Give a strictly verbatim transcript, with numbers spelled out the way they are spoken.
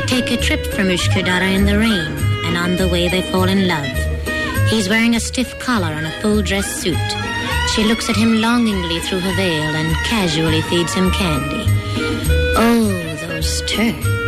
take a trip from Ushkudara in the rain, and on the way they fall in love. He's wearing a stiff collar and a full-dress suit. She looks at him longingly through her veil and casually feeds him candy. Oh, those Turks.